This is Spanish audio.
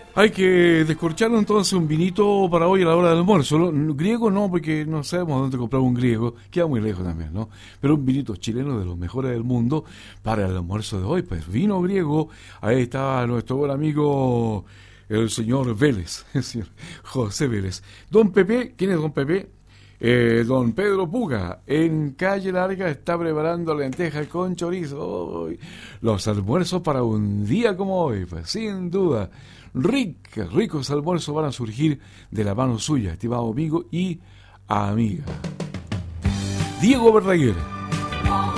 Hay que descorchar entonces un vinito para hoy a la hora del almuerzo. Griego no, porque no sabemos dónde comprar un griego, queda muy lejos también, ¿no? Pero un vinito chileno de los mejores del mundo para el almuerzo de hoy, pues vino griego. Ahí está nuestro buen amigo, el señor Vélez, el señor José Vélez. Don Pepe, ¿quién es don Pepe? Don Pedro Puga, en Calle Larga, está preparando lentejas con chorizo. Uy, los almuerzos para un día como hoy, pues sin duda. Ricos almuerzos van a surgir de la mano suya, estimado amigo y amiga. Diego Verdaguer.